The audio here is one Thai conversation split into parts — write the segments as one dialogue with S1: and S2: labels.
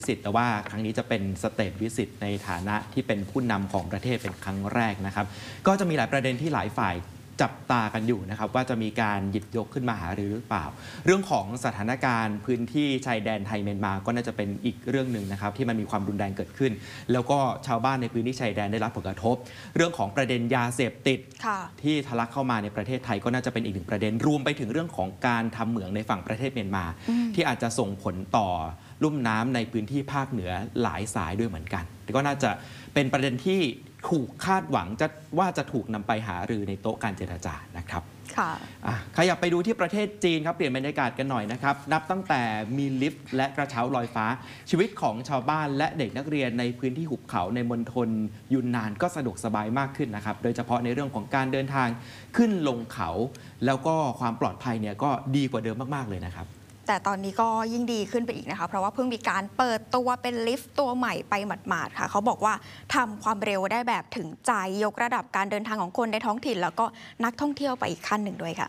S1: สิทธิ์แต่ว่าครั้งนี้จะเป็นสเตทวิสิตในฐานะที่เป็นผู้นำของประเทศเป็นครั้งแรกนะครับก็จะมีหลายประเด็นที่หลายฝ่ายจับตากันอยู่นะครับว่าจะมีการหยิบยกขึ้นมาหารือหรือเปล่าเรื่องของสถานการณ์พื้นที่ชายแดนไทยเมียนมาก็น่าจะเป็นอีกเรื่องหนึ่งนะครับที่มันมีความรุนแรงเกิดขึ้นแล้วก็ชาวบ้านในพื้นที่ชายแดนได้รับผลกระทบเรื่องของประเด็นยาเสพติดที่ทะลักเข้ามาในประเทศไทยก็น่าจะเป็นอีกหนึ่งประเด็นรวมไปถึงเรื่องของการทำเหมืองในฝั่งประเทศเมียนมาที่อาจจะส่งผลต่อลุ่มน้ำในพื้นที่ภาคเหนือหลายสายด้วยเหมือนกันก็น่าจะเป็นประเด็นที่ถูกคาดหวังว่าจะถูกนำไปหารือในโต๊ะการเจรจานะครับขยับไปดูที่ประเทศจีนครับเปลี่ยนบรรยากาศกันหน่อยนะครับนับตั้งแต่มีลิฟต์และกระเช้าลอยฟ้าชีวิตของชาวบ้านและเด็กนักเรียนในพื้นที่หุบเขาในมณฑลยุนนานก็สะดวกสบายมากขึ้นนะครับโดยเฉพาะในเรื่องของการเดินทางขึ้นลงเขาแล้วก็ความปลอดภัยเนี่ยก็ดีกว่าเดิมมากๆเลยนะครับ
S2: แต่ตอนนี้ก็ยิ่งดีขึ้นไปอีกนะคะเพราะว่าเพิ่งมีการเปิดตัวเป็นลิฟต์ตัวใหม่ไปหมาดๆค่ะเขาบอกว่าทำความเร็วได้แบบถึงใจยกระดับการเดินทางของคนในท้องถิ่นแล้วก็นักท่องเที่ยวไปอีกขั้นหนึ่งด้วยค่ะ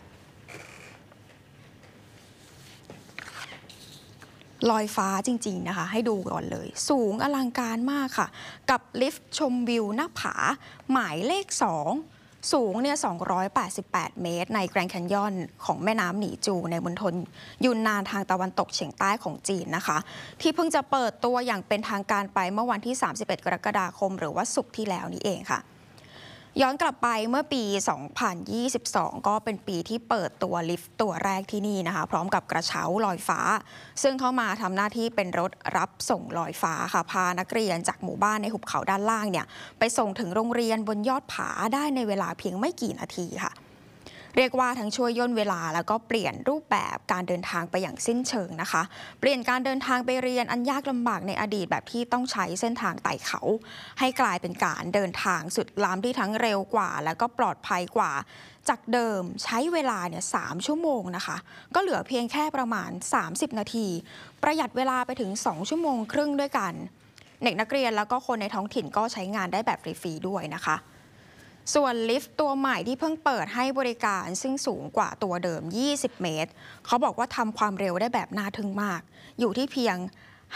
S2: ลอยฟ้าจริงๆนะคะให้ดูก่อนเลยสูงอลังการมากค่ะกับลิฟต์ชมวิวหน้าผาหมายเลข2สูงเนี่ย288 เมตรในแกรนด์แคนยอนของแม่น้ำหนีจูในมณฑลยุนนานทางตะวันตกเฉียงใต้ของจีนนะคะที่เพิ่งจะเปิดตัวอย่างเป็นทางการไปเมื่อวันที่31 กรกฎาคมหรือว่าศุกร์ที่แล้วนี่เองค่ะย้อนกลับไปเมื่อปี 2022 ก็เป็นปีที่เปิดตัวลิฟต์ตัวแรกที่นี่นะคะพร้อมกับกระเช้าลอยฟ้าซึ่งเข้ามาทำหน้าที่เป็นรถรับส่งลอยฟ้าค่ะพานักเรียนจากหมู่บ้านในหุบเขาด้านล่างเนี่ยไปส่งถึงโรงเรียนบนยอดผาได้ในเวลาเพียงไม่กี่นาทีค่ะเรียกว่าทั้งช่วยย่นเวลาแล้วก็เปลี่ยนรูปแบบการเดินทางไปอย่างสิ้นเชิงนะคะเปลี่ยนการเดินทางไปเรียนอันยากลำบากในอดีตแบบที่ต้องใช้เส้นทางไต่เขาให้กลายเป็นการเดินทางสุดล้ำที่ทั้งเร็วกว่าแล้วก็ปลอดภัยกว่าจากเดิมใช้เวลาเนี่ย3 ชั่วโมงนะคะก็เหลือเพียงแค่ประมาณ30 นาทีประหยัดเวลาไปถึง2 ชั่วโมงครึ่งด้วยกันเด็กนักเรียนแล้วก็คนในท้องถิ่นก็ใช้งานได้แบบฟรีๆด้วยนะคะส่วนลิฟต์ตัวใหม่ที่เพิ่งเปิดให้บริการซึ่งสูงกว่าตัวเดิม20 เมตรเขาบอกว่าทำความเร็วได้แบบน่าทึ่งมากอยู่ที่เพียง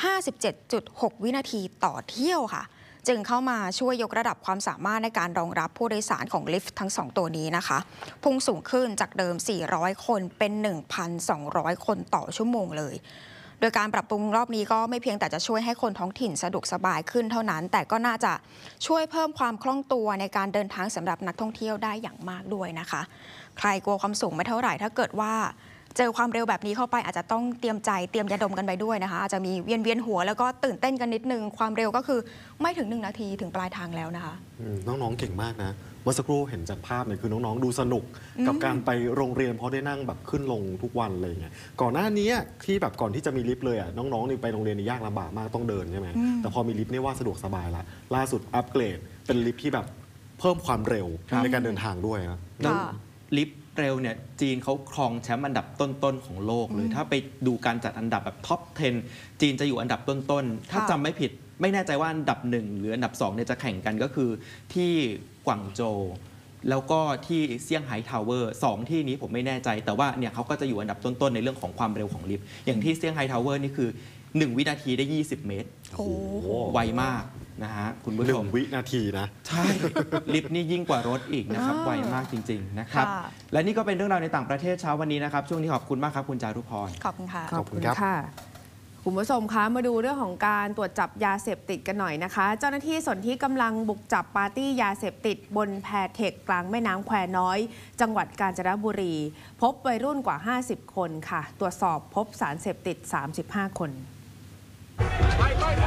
S2: 57.6 วินาทีต่อเที่ยวค่ะจึงเข้ามาช่วยยกระดับความสามารถในการรองรับผู้โดยสารของลิฟต์ทั้ง2ตัวนี้นะคะพุ่งสูงขึ้นจากเดิม400 คนเป็น 1,200 คนต่อชั่วโมงเลยโดยการปรับปรุงรอบนี้ก็ไม่เพียงแต่จะช่วยให้คนท้องถิ่นสะดวกสบายขึ้นเท่านั้นแต่ก็น่าจะช่วยเพิ่มความคล่องตัวในการเดินทางสำหรับนักท่องเที่ยวได้อย่างมากด้วยนะคะใครกลัวความสูงไม่เท่าไหร่ถ้าเกิดว่าเจอความเร็วแบบนี้เข้าไปอาจจะต้องเตรียมใจเตรียมยาดมกันไปด้วยนะคะอาจจะมีเวียนหัวแล้วก็ตื่นเต้นกันนิดนึงความเร็วก็คือไม่ถึง1 นาทีถึงปลายทางแล้วนะคะ
S3: น้องๆเก่งมากนะเมื่อสักครู่เห็นจากภาพเนี่ยคือน้องๆดูสนุกกับการไปโรงเรียนเพราะได้นั่งแบบขึ้นลงทุกวันอะไรเงี้ยก่อนหน้านี้ที่แบบก่อนที่จะมีลิฟต์เลยอ่ะน้องๆนี่ไปโรงเรียนนี่ยากลำบากมากต้องเดินใช่ไหมแต่พอมีลิฟต์นี่ว่าสะดวกสบายละล่าสุดอัปเกรดเป็นลิฟต์ที่แบบเพิ่มความเร็วในการเดินทางด้วยนะ
S1: ลิฟต์เร็วเนี่ยจีนเขาครองแชมป์อันดับต้นๆของโลกเลยถ้าไปดูการจัดอันดับแบบท็อป 10จีนจะอยู่อันดับต้นๆถ้าจำไม่ผิดไม่แน่ใจว่าอันดับ1หรืออันดับ2เนี่ยจะแข่งกันก็คือที่กวางโจวแล้วก็ที่เซี่ยงไฮ้ทาวเวอร์2ที่นี้ผมไม่แน่ใจแต่ว่าเนี่ยเขาก็จะอยู่อันดับต้นๆในเรื่องของความเร็วของลิฟต์อย่างที่เซี่ยงไฮ้ทาวเวอร์นี่คือ1 วินาทีได้20 เมตร
S2: โอ้
S1: ไวมากนะฮะคุณผู้ชม
S3: 1 วินาทีนะ
S1: ใช่ลิฟต์นี่ยิ่งกว่ารถอีกนะครับไวมากจริงๆนะครับและนี่ก็เป็นเรื่องราวในต่างประเทศเช้าวันนี้นะครับช่วงนี้ขอบคุณมากครับคุณจารุพร
S2: ขอบคุณค่ะ
S4: ขอบคุณค่ะคุณผู้ชมคะมาดูเรื่องของการตรวจจับยาเสพติดกันหน่อยนะคะเจ้าหน้าที่ส่วนที่กำลังบุกจับปาร์ตี้ยาเสพติดบนแพเทคกลางแม่น้ำแควน้อยจังหวัดกาญจนบุรีพบวัยรุ่นกว่า50 คนค่ะตรวจสอบพบสารเสพติด35 คน
S5: ไปเร็ว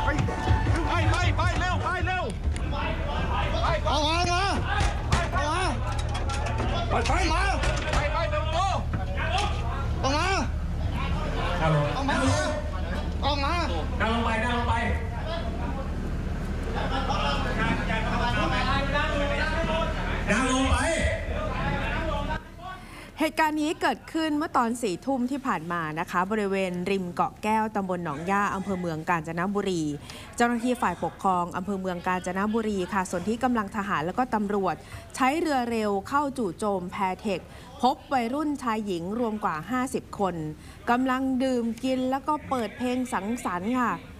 S5: เอามาเร็วไปเร็วโตออกมานั่งลงไป
S4: เหตุการณ์นี้เกิดขึ้นเมื่อตอน4 ทุ่มที่ผ่านมานะคะบริเวณริมเกาะแก้วตำบลหนองย่าอำเภอเมืองกาญจนบุรีเจ้าหน้าที่ฝ่ายปกครองอำเภอเมืองกาญจนบุรีค่ะส่วนที่กำลังทหารและก็ตำรวจใช้เรือเร็วเข้าจู่โจมแพเทคพบวัยรุ่นชายหญิงรวมกว่า50 คนกำลังดื่มกินแล้วก็เปิดเพลงสังสรรค์ค่ะ